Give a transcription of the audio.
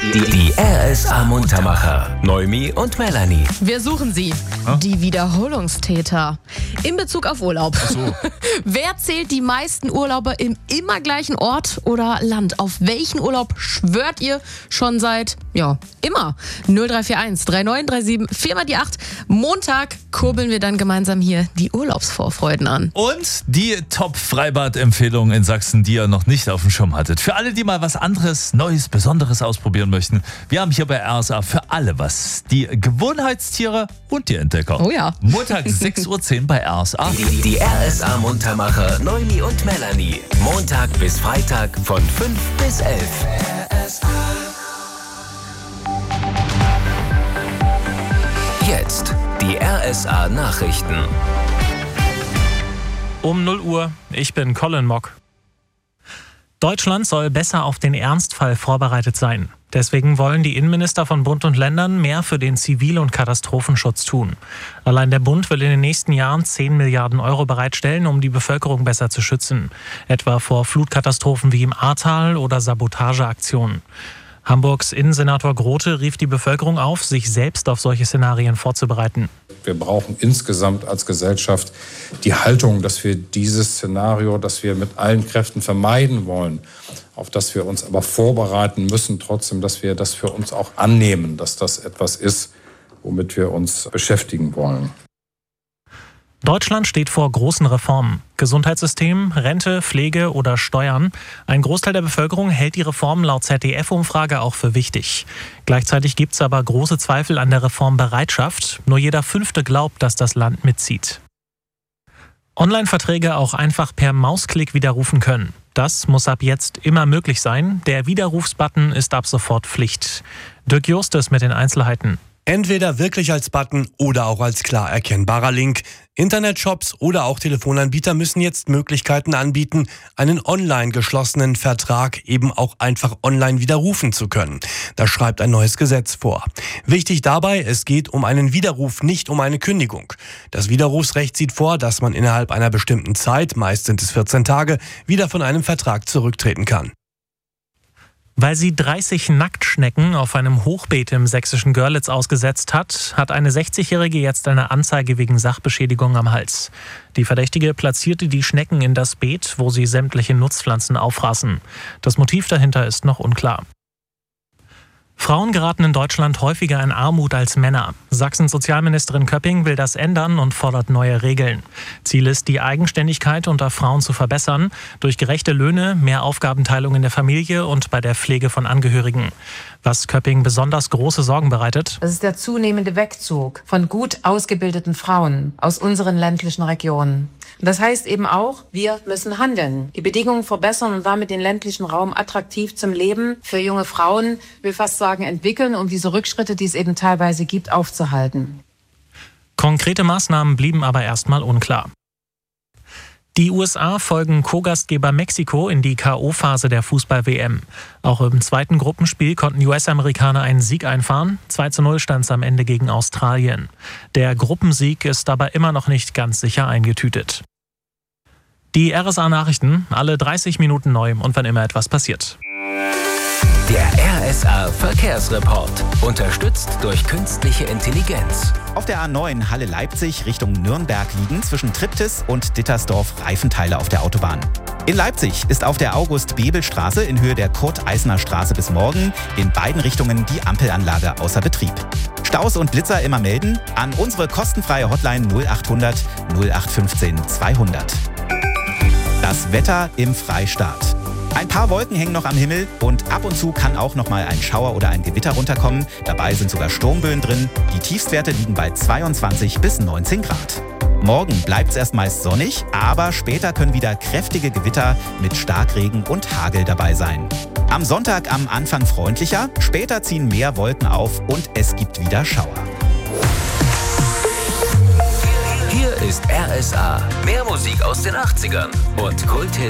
Die RSA Muntermacher. Noemi und Melanie. Wir suchen sie. Die Wiederholungstäter. In Bezug auf Urlaub. Ach so. Wer zählt die meisten Urlauber im immer gleichen Ort oder Land? Auf welchen Urlaub schwört ihr schon seit, immer? 0341 3937 4 die 8. Montag kurbeln wir dann gemeinsam hier die Urlaubsvorfreuden an. Und die Top-Freibad-Empfehlungen in Sachsen, die ihr noch nicht auf dem Schirm hattet. Für alle, die mal was anderes, Neues, Besonderes ausprobieren möchten. Wir haben hier bei RSA für alle was. Die Gewohnheitstiere und die Entdecker. Oh ja. Montag 6:10 Uhr bei RSA. Die RSA Muntermacher Noemi und Melanie. Montag bis Freitag von 5 bis 11. Jetzt die RSA Nachrichten. Um 0 Uhr, ich bin Colin Mock. Deutschland soll besser auf den Ernstfall vorbereitet sein. Deswegen wollen die Innenminister von Bund und Ländern mehr für den Zivil- und Katastrophenschutz tun. Allein der Bund will in den nächsten Jahren 10 Milliarden Euro bereitstellen, um die Bevölkerung besser zu schützen. Etwa vor Flutkatastrophen wie im Ahrtal oder Sabotageaktionen. Hamburgs Innensenator Grote rief die Bevölkerung auf, sich selbst auf solche Szenarien vorzubereiten. Wir brauchen insgesamt als Gesellschaft die Haltung, dass wir dieses Szenario, das wir mit allen Kräften vermeiden wollen, auf das wir uns aber vorbereiten müssen, trotzdem, dass wir das für uns auch annehmen, dass das etwas ist, womit wir uns beschäftigen wollen. Deutschland steht vor großen Reformen. Gesundheitssystem, Rente, Pflege oder Steuern. Ein Großteil der Bevölkerung hält die Reformen laut ZDF-Umfrage auch für wichtig. Gleichzeitig gibt es aber große Zweifel an der Reformbereitschaft. Nur jeder Fünfte glaubt, dass das Land mitzieht. Online-Verträge auch einfach per Mausklick widerrufen können. Das muss ab jetzt immer möglich sein. Der Widerrufsbutton ist ab sofort Pflicht. Dirk Justus mit den Einzelheiten. Entweder wirklich als Button oder auch als klar erkennbarer Link. Internetshops oder auch Telefonanbieter müssen jetzt Möglichkeiten anbieten, einen online geschlossenen Vertrag eben auch einfach online widerrufen zu können. Das schreibt ein neues Gesetz vor. Wichtig dabei, es geht um einen Widerruf, nicht um eine Kündigung. Das Widerrufsrecht sieht vor, dass man innerhalb einer bestimmten Zeit, meist sind es 14 Tage, wieder von einem Vertrag zurücktreten kann. Weil sie 30 Nacktschnecken auf einem Hochbeet im sächsischen Görlitz ausgesetzt hat, hat eine 60-Jährige jetzt eine Anzeige wegen Sachbeschädigung am Hals. Die Verdächtige platzierte die Schnecken in das Beet, wo sie sämtliche Nutzpflanzen auffraßen. Das Motiv dahinter ist noch unklar. Frauen geraten in Deutschland häufiger in Armut als Männer. Sachsens Sozialministerin Köpping will das ändern und fordert neue Regeln. Ziel ist, die Eigenständigkeit unter Frauen zu verbessern, durch gerechte Löhne, mehr Aufgabenteilung in der Familie und bei der Pflege von Angehörigen. Was Köpping besonders große Sorgen bereitet: Das ist der zunehmende Wegzug von gut ausgebildeten Frauen aus unseren ländlichen Regionen. Und das heißt eben auch, wir müssen handeln, die Bedingungen verbessern und damit den ländlichen Raum attraktiv zum Leben für junge Frauen, ich will fast sagen, entwickeln, um diese Rückschritte, die es eben teilweise gibt, aufzuhalten. Konkrete Maßnahmen blieben aber erstmal unklar. Die USA folgen Co-Gastgeber Mexiko in die K.O.-Phase der Fußball-WM. Auch im zweiten Gruppenspiel konnten US-Amerikaner einen Sieg einfahren. 2:0 stand es am Ende gegen Australien. Der Gruppensieg ist aber immer noch nicht ganz sicher eingetütet. Die RSA-Nachrichten, alle 30 Minuten neu und wann immer etwas passiert. Der RSA Verkehrsreport. Unterstützt durch künstliche Intelligenz. Auf der A9 Halle-Leipzig Richtung Nürnberg liegen zwischen Triptis und Dittersdorf Reifenteile auf der Autobahn. In Leipzig ist auf der August-Bebel-Straße in Höhe der Kurt-Eisner-Straße bis morgen in beiden Richtungen die Ampelanlage außer Betrieb. Staus und Blitzer immer melden an unsere kostenfreie Hotline 0800 0815 200. Das Wetter im Freistaat. Ein paar Wolken hängen noch am Himmel und ab und zu kann auch noch mal ein Schauer oder ein Gewitter runterkommen. Dabei sind sogar Sturmböen drin. Die Tiefstwerte liegen bei 22 bis 19 Grad. Morgen bleibt es erst meist sonnig, aber später können wieder kräftige Gewitter mit Starkregen und Hagel dabei sein. Am Sonntag am Anfang freundlicher, später ziehen mehr Wolken auf und es gibt wieder Schauer. Hier ist RSA. Mehr Musik aus den 80ern und Kulthits